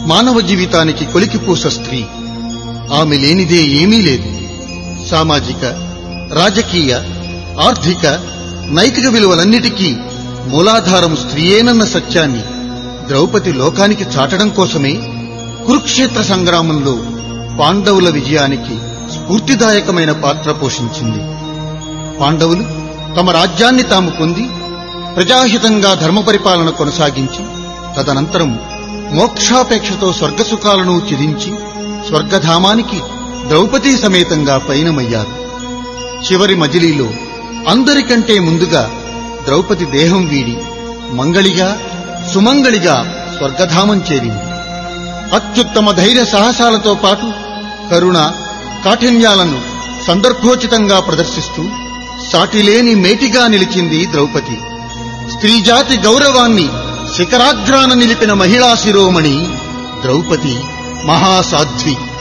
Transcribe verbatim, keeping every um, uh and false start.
మానవ జీవితానికి కొలికిపూస స్త్రీ. ఆమె లేనిదే ఏమీ లేదు. సామాజిక, రాజకీయ, ఆర్థిక, నైతిక విలువలన్నిటికీ మూలాధారం స్త్రీయేనన్న సత్యాన్ని ద్రౌపది లోకానికి చాటడం కోసమే కురుక్షేత్ర సంగ్రామంలో పాండవుల విజయానికి స్ఫూర్తిదాయకమైన పాత్ర పోషించింది. పాండవులు తమ రాజ్యాన్ని తాము పొంది ప్రజాహితంగా ధర్మపరిపాలన కొనసాగించి తదనంతరం మోక్షాపేక్షతో స్వర్గసుఖాలను త్యజించి స్వర్గధామానికి ద్రౌపదీ సమేతంగా పయనమయ్యారు. చివరి మజిలీలో అందరికంటే ముందుగా ద్రౌపది దేహం వీడి మంగళిగా సుమంగళిగా స్వర్గధామం చేరింది. అత్యుత్తమ ధైర్య సాహసాలతో పాటు కరుణ, కాఠిన్యాలను సందర్భోచితంగా ప్రదర్శిస్తూ సాటిలేని మేటిగా నిలిచింది ద్రౌపది. స్త్రీజాతి గౌరవాన్ని శిఖరాగ్రాన నిలిపిన మహిళా శిరోమణి ద్రౌపది మహాసాధ్వి.